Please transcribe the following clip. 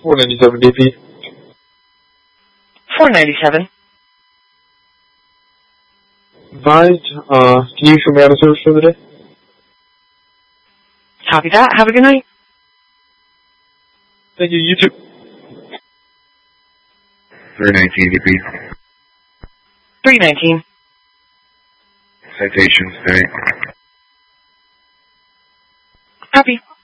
497 DP. 497. Advised, can you show me out of service for the day? Copy that. Have a good night. Thank you, you too. 319 DP. 319. Citations, thanks. Copy.